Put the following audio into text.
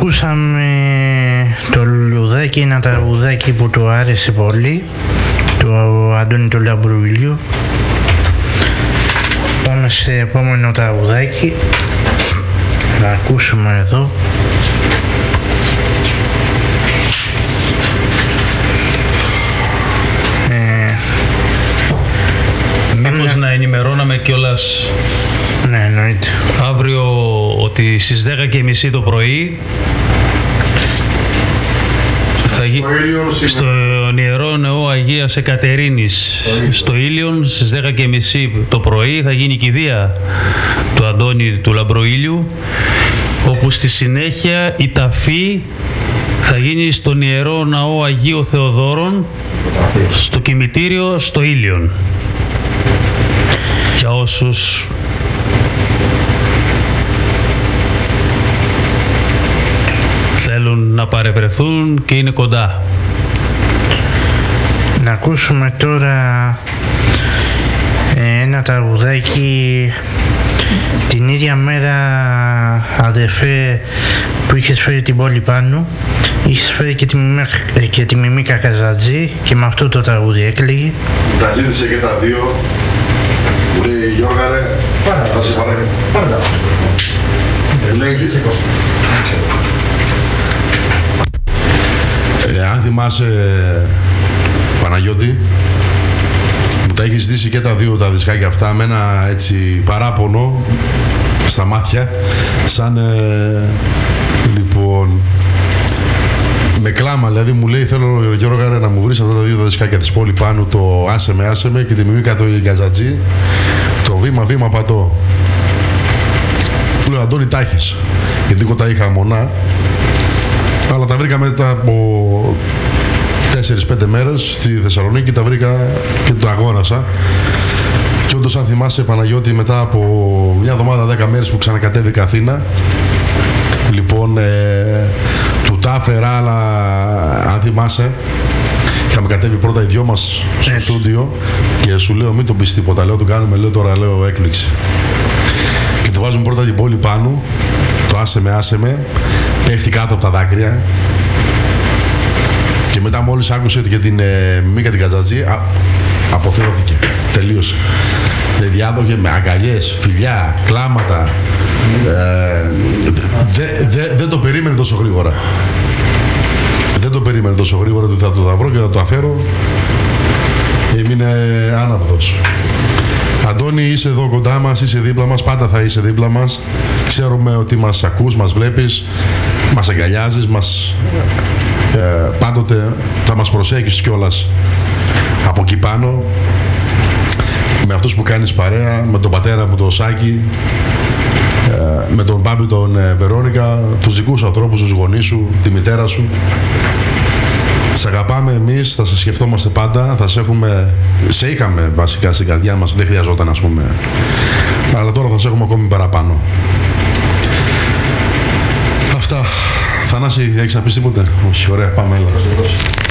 Ακούσαμε το λουλουδάκι, ένα τραγουδάκι που του άρεσε πολύ, του Αντώνη του Λαμπρουηλιού. Πάμε σε επόμενο τραγουδάκι, θα ακούσουμε εδώ. Μήπως να ενημερώναμε κιόλας, ναι, εννοείται, αύριο ότι στις 10:30 το πρωί θα στο Ιερό Νεό Αγίας Εκατερίνης στο Ήλιον στις 10:30 το πρωί θα γίνει η κηδεία του Αντώνη του Λαμπροήλιου, όπου στη συνέχεια η ταφή θα γίνει στον Ιερό Ναό Αγίου Θεοδόρων στο κημητήριο στο Ήλιον. Για όσους θέλουν να παρευρεθούν και είναι κοντά. Να ακούσουμε τώρα ένα τραγουδάκι. Την ίδια μέρα, αδερφέ, που είχες φέρει την πόλη πάνω, είχες φέρει και τη Μιμίκα Καζατζή και με αυτό το τραγούδι έκλαιγε. Τα ζήτησε και τα δύο. Μου λέει, Γιώργα ρε, θα σε παρακαλώ. Πάρε τα. Λέει, λύσε Κώστα. Αν θυμάσαι, Παναγιώτη, μου τα έχει ζητήσει και τα δύο τα δισκάκια αυτά με ένα έτσι παράπονο στα μάτια, σαν λοιπόν με κλάμα, δηλαδή μου λέει, θέλω Γιώργα να μου βρεις αυτά τα δύο τα δισκάκια της πόλη πάνω, το άσε με και τη Μιμίκα το Γκαζατζή, το βήμα πατώ. Του λέω, Αντώνη, τα έχεις, γιατί εγώ τα είχα μονά, αλλά τα βρήκα μετά από 4-5 μέρες στη Θεσσαλονίκη, τα βρήκα και το αγόρασα. Και όντως, αν θυμάσαι, Παναγιώτη, μετά από μια εβδομάδα, 10 μέρες που ξανακατέβηκα Αθήνα, λοιπόν, του τα έφερα, αλλά αν θυμάσαι, είχαμε κατέβει πρώτα οι δυο μας στο στούντιο και σου λέω, μην τον πεις τίποτα, λέω, του κάνουμε, λέω, τώρα, λέω, έκπληξη. Και του βάζουμε πρώτα την πόλη πάνω, το άσε με, πέφτει κάτω από τα δάκρυα. Και μετά μόλις άκουσε και την Μιμίκα την Καζατζή, αποθεώθηκε, τελείωσε. Δηλαδή άδοχε με αγκαλιές, φιλιά, κλάματα. Δεν το περίμενε τόσο γρήγορα. Δεν το περίμενε τόσο γρήγορα ότι θα το βρω και θα το αφέρω. Έμεινε άναυδος. Αντώνη, είσαι εδώ κοντά μας, είσαι δίπλα μας, πάντα θα είσαι δίπλα μας. Ξέρουμε ότι μας ακούς, μας βλέπεις, μας αγκαλιάζεις, πάντοτε θα μας προσέχεις κιόλας από εκεί πάνω, με αυτούς που κάνεις παρέα, με τον πατέρα μου τον Σάκη, με τον Μπάμπη τον Βερόνικα, τους δικούς ανθρώπους, τους γονείς σου, τη μητέρα σου. Σε αγαπάμε εμείς, θα σε σκεφτόμαστε πάντα, σε είχαμε βασικά στην καρδιά μας, δεν χρειαζόταν, ας πούμε, αλλά τώρα θα σε έχουμε ακόμη παραπάνω. Αυτά. Θανάση, έχεις να πεις τίποτε? Όχι, ωραία, πάμε, έλα.